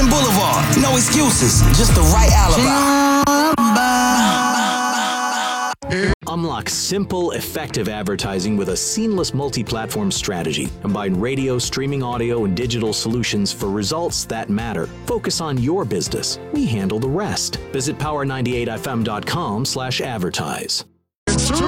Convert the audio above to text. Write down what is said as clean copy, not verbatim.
Boulevard. No excuses, just the right alibi. Unlock simple, effective advertising with a seamless multi-platform strategy. Combine radio, streaming audio, and digital solutions for results that matter. Focus on your business. We handle the rest. Visit power98fm.com/advertise.